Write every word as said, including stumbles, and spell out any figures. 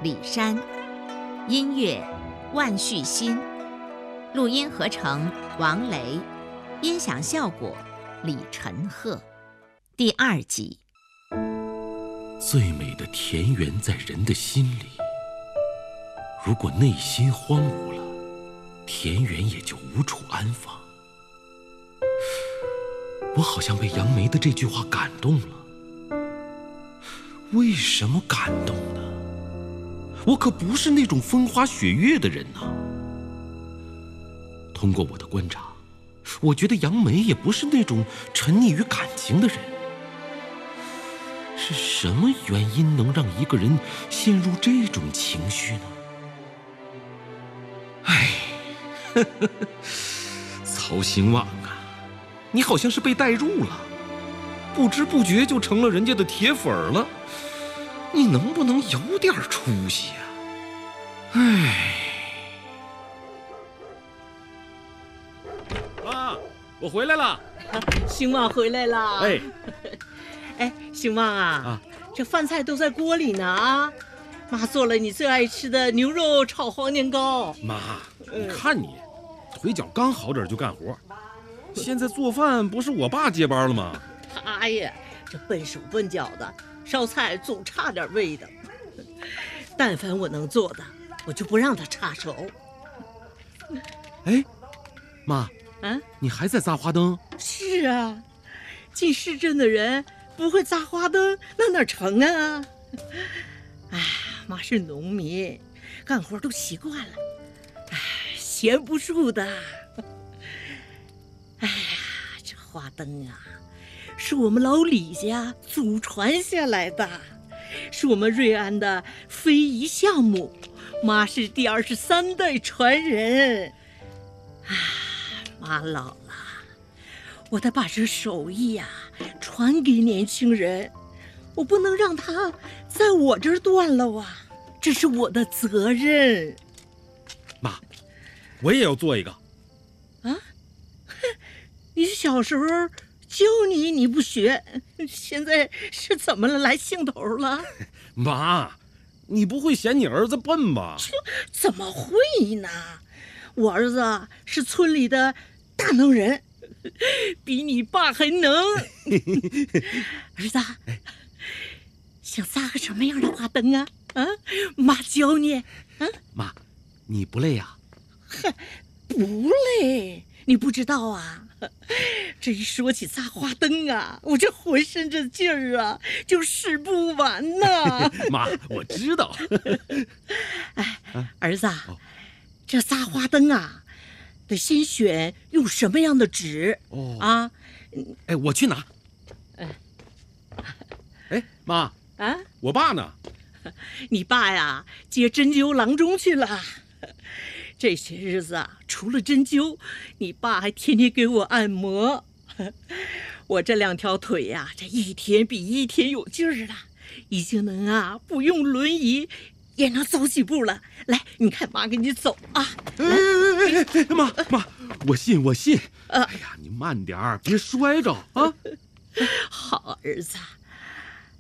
李山，音乐万旭新，录音合成王雷，音响效果李晨赫。第二集。 最美的田园在人的心里，如果内心荒芜了，田园也就无处安放。我好像被杨梅的这句话感动了。为什么感动呢？我可不是那种风花雪月的人呐。通过我的观察，我觉得杨梅也不是那种沉溺于感情的人。是什么原因能让一个人陷入这种情绪呢？唉，呵呵，曹兴旺啊，你好像是被带入了，不知不觉就成了人家的铁粉了。你能不能有点出息啊？唉。 妈，我回来了。 兴旺回来了。 哎。 哎，兴旺啊， 啊， 这饭菜都在锅里呢啊！妈做了你最爱吃的牛肉炒黄年糕。 妈，你看你，腿脚刚好点就干活，现在做饭不是我爸接班了吗？ 他呀，这笨手笨脚的，烧菜总差点味道。但凡我能做的，我就不让他插手。 哎，妈， 啊， 你还在扎花灯？ 是啊，进市镇的人不会扎花灯，那哪成啊？哎，妈是农民，干活都习惯了，哎，闲不住的。哎呀，这花灯啊，是我们老李家祖传下来的，是我们瑞安的非遗项目，妈是第二十三代传人。啊，妈老了，我得把这手艺呀、啊、传给年轻人，我不能让他在我这儿断了啊，这是我的责任。 妈，我也要做一个。 啊？你小时候教你你不学，现在是怎么了？来兴头了？ 妈，你不会嫌你儿子笨吧？ 怎么会呢？我儿子是村里的大能人，比你爸还能。儿子，想扎个什么样的花灯啊？啊，妈教你。啊， 妈，你不累呀？ 嗨，不累，你不知道啊。这一说起扎花灯啊，我这浑身这劲儿啊，就使不完呐。 妈，我知道。 哎，儿子，哦，这扎花灯啊，得先选用什么样的纸哦啊？ 哎，我去拿。哎，妈啊，我爸呢？ 你爸呀，接针灸郎中去了。这些日子啊，除了针灸，你爸还天天给我按摩。我这两条腿呀、啊，这一天比一天有劲儿了，已经能啊不用轮椅也能走几步了。来，你看妈给你走啊！ 哎哎哎哎，妈妈，我信我信。呃、哎呀，你慢点儿，别摔着啊！ 好儿子。